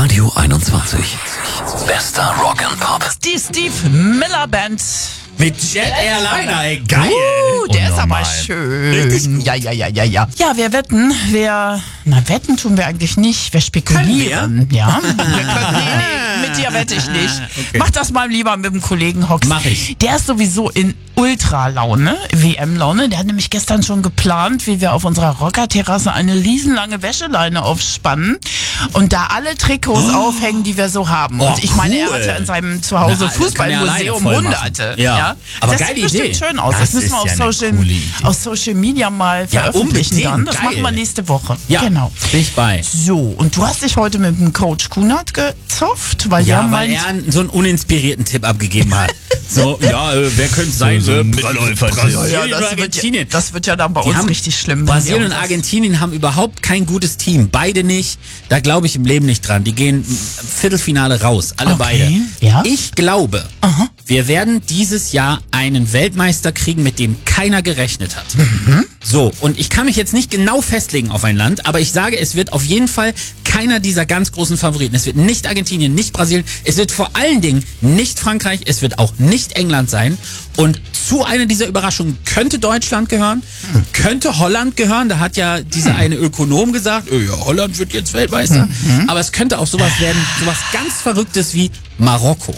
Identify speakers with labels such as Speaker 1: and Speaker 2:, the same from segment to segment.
Speaker 1: Radio 21. Bester Rock and Pop.
Speaker 2: Die Steve Miller Band.
Speaker 3: Mit Jet Airliner, ey, geil.
Speaker 2: Der ist aber schön. Ja. Ja, wir wetten. Wetten tun wir eigentlich nicht. Wir spekulieren. Ja. Nee, mit dir wette ich nicht.
Speaker 3: Okay.
Speaker 2: Mach das mal lieber mit dem Kollegen Hox.
Speaker 3: Mach ich.
Speaker 2: Der ist sowieso in Ultra-Laune, WM-Laune. Der hat nämlich gestern schon geplant, wie wir auf unserer Rockerterrasse eine riesenlange Wäscheleine aufspannen und da alle Trikots aufhängen, die wir so haben. Und ich meine, er
Speaker 3: cool.
Speaker 2: hat ja in seinem Zuhause
Speaker 3: Na, das kann er
Speaker 2: Fußballmuseum
Speaker 3: alleine voll machen.
Speaker 2: Hunderte.
Speaker 3: Ja. Aber
Speaker 2: das
Speaker 3: geile
Speaker 2: sieht bestimmt
Speaker 3: Idee.
Speaker 2: schön aus.
Speaker 4: Das
Speaker 2: Das müssen wir
Speaker 4: ist ja eine coole Idee.
Speaker 2: auf Social Media mal veröffentlichen
Speaker 3: unbedingt.
Speaker 2: dann. Das
Speaker 3: Geil.
Speaker 2: machen wir nächste Woche.
Speaker 3: Ja,
Speaker 2: Genau.
Speaker 3: bin ich bei.
Speaker 2: So, und du hast dich heute mit dem Coach Kunert gezofft, weil
Speaker 3: Ja,
Speaker 2: der
Speaker 3: weil
Speaker 2: meint,
Speaker 3: er so einen uninspirierten Tipp abgegeben hat. So, wer könnte es sein?
Speaker 4: So ein Mitläufer.
Speaker 2: ja, das wird ja dann bei uns richtig schlimm. wenn
Speaker 3: Brasilien
Speaker 2: wir
Speaker 3: und
Speaker 2: uns-
Speaker 3: Argentinien haben überhaupt kein gutes Team. Beide nicht. Da glaube ich im Leben nicht dran. Die gehen Viertelfinale raus. Alle
Speaker 2: Okay,
Speaker 3: beide.
Speaker 2: ja.
Speaker 3: Ich glaube, wir werden dieses Jahr einen Weltmeister kriegen, mit dem keiner gerechnet hat. So, und ich kann mich jetzt nicht genau festlegen auf ein Land, aber ich sage, es wird auf jeden Fall keiner dieser ganz großen Favoriten. Es wird nicht Argentinien, nicht Brasilien. Es wird vor allen Dingen nicht Frankreich. Es wird auch nicht England sein. Und zu einer dieser Überraschungen könnte Deutschland gehören, könnte Holland gehören. Da hat ja dieser eine Ökonom gesagt, ja, Holland wird jetzt Weltmeister. Aber es könnte auch sowas werden, sowas ganz Verrücktes wie Marokko.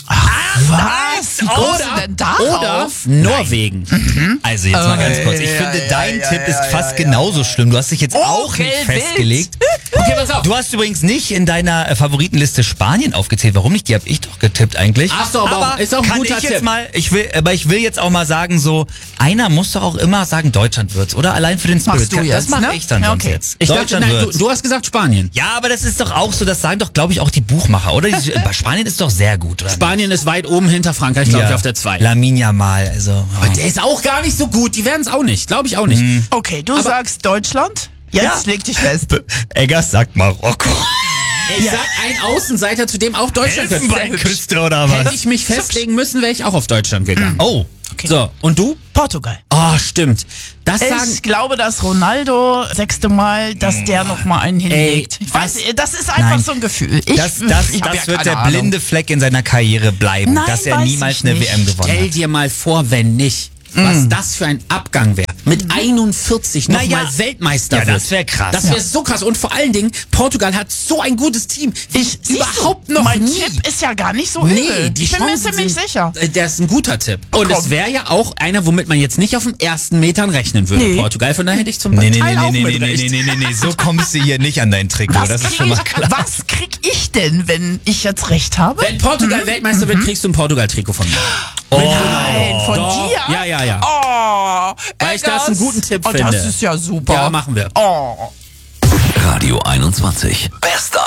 Speaker 2: Was? Wie kommst du denn
Speaker 3: Oder
Speaker 2: darauf?
Speaker 3: Norwegen.
Speaker 4: Also jetzt mal ganz kurz. Ich finde, dein Tipp ist fast genauso schlimm. Du hast dich jetzt auch nicht
Speaker 2: wild.
Speaker 4: festgelegt.
Speaker 3: Okay, pass auf.
Speaker 4: Du hast übrigens nicht in deiner Favoritenliste Spanien aufgezählt. Warum nicht? Die habe ich doch getippt eigentlich.
Speaker 3: Ach so, aber ist auch ein
Speaker 4: kann
Speaker 3: guter
Speaker 4: ich jetzt
Speaker 3: Tipp.
Speaker 4: mal, ich will jetzt auch mal sagen, so, einer muss doch auch immer sagen, Deutschland wird's, oder? Allein für den Spirit.
Speaker 2: Machst du
Speaker 4: Das
Speaker 2: jetzt,
Speaker 4: mache
Speaker 2: ne?
Speaker 4: ich dann
Speaker 2: Ja,
Speaker 4: sonst
Speaker 2: okay.
Speaker 4: jetzt.
Speaker 3: Ich dachte,
Speaker 4: Deutschland
Speaker 3: nein,
Speaker 4: wird's.
Speaker 3: du hast gesagt Spanien.
Speaker 4: Ja, aber das ist doch auch so, das sagen doch, glaube ich, auch die Buchmacher, oder? Bei Spanien ist doch sehr gut, oder?
Speaker 3: Spanien ist weit oben hinter Frankreich, glaube ich, auf der 2.
Speaker 4: Lamin Yamal, also.
Speaker 3: Aber der ist auch gar nicht so gut. Die werden es auch nicht. Glaube ich auch nicht.
Speaker 2: Okay, du sagst Deutschland? Jetzt leg dich fest.
Speaker 4: Eggers sagt Marokko.
Speaker 3: Ich sag ein Außenseiter, zu dem auch Deutschland gehört.
Speaker 4: Elfenbeinküste oder was?
Speaker 3: Hätte ich mich festlegen müssen, wäre ich auch auf Deutschland gegangen.
Speaker 4: Oh.
Speaker 3: So, und du?
Speaker 2: Portugal.
Speaker 3: Oh, stimmt. Das sagen...
Speaker 2: Ich glaube, dass Ronaldo, 6. Mal, dass der noch mal einen hinlegt. Ich weiß, das ist einfach
Speaker 4: Nein.
Speaker 2: so ein Gefühl.
Speaker 4: Das
Speaker 2: ich hab ja
Speaker 4: wird
Speaker 2: keine
Speaker 4: der
Speaker 2: Ahnung.
Speaker 4: blinde Fleck in seiner Karriere bleiben,
Speaker 2: Nein,
Speaker 4: dass er
Speaker 2: weiß
Speaker 4: niemals
Speaker 2: ich
Speaker 4: eine
Speaker 2: nicht.
Speaker 4: WM gewonnen
Speaker 3: Stell
Speaker 4: hat.
Speaker 3: dir mal vor, wenn nicht. Was das für ein Abgang wäre. Mit 41 nochmal
Speaker 4: Naja.
Speaker 3: Weltmeister
Speaker 4: Ja,
Speaker 3: wird.
Speaker 4: das wär krass.
Speaker 3: Das wäre so krass. Und vor allen Dingen, Portugal hat so ein gutes Team.
Speaker 2: Siehst
Speaker 3: Überhaupt
Speaker 2: du,
Speaker 3: noch
Speaker 2: mein
Speaker 3: nie.
Speaker 2: Tipp ist ja gar nicht so
Speaker 3: Nee,
Speaker 2: übel.
Speaker 3: die
Speaker 2: Ich bin mir
Speaker 3: Chancen
Speaker 2: ziemlich
Speaker 3: sind,
Speaker 2: sicher.
Speaker 3: Der ist ein guter Tipp. Und
Speaker 2: komm.
Speaker 3: es wäre ja auch einer, womit man jetzt nicht auf den ersten Metern rechnen würde.
Speaker 2: Nee.
Speaker 3: Portugal, von daher hätte ich zum
Speaker 4: Nee,
Speaker 3: Teil auch mit recht.
Speaker 4: nee, so kommst du hier nicht an dein Trikot, das ist schon mal klar.
Speaker 2: Was krieg ich denn, wenn ich jetzt recht habe?
Speaker 3: Wenn Portugal Weltmeister wird, kriegst du ein Portugal-Trikot von mir.
Speaker 2: Nein, von
Speaker 3: Doch.
Speaker 2: dir?
Speaker 3: Ja.
Speaker 2: Oh,
Speaker 3: Weil ich das einen guten Tipp
Speaker 2: oh,
Speaker 3: finde.
Speaker 2: Das ist ja super.
Speaker 3: Ja, machen wir.
Speaker 2: Oh.
Speaker 1: Radio 21. Bester